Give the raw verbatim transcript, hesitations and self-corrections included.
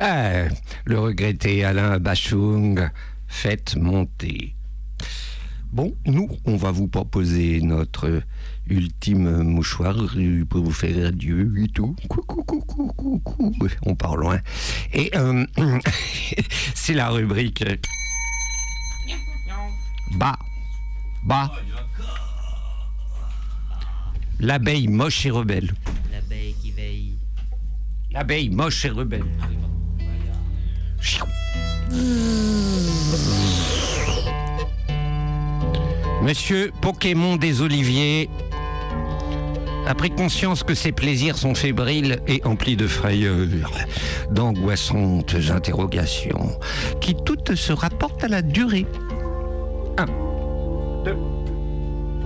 Ah, le regretté Alain Bachung, faites monter. Bon, nous, on va vous proposer notre ultime mouchoir pour vous faire adieu et tout. Coucou, coucou, coucou, coucou. On part loin. Et euh, c'est la rubrique Bas, bas. L'abeille moche et rebelle. L'abeille qui veille. L'abeille moche et rebelle. Monsieur Pokémon des Oliviers a pris conscience que ses plaisirs sont fébriles et emplis de frayeurs, d'angoissantes interrogations, qui toutes se rapportent à la durée. Un, deux,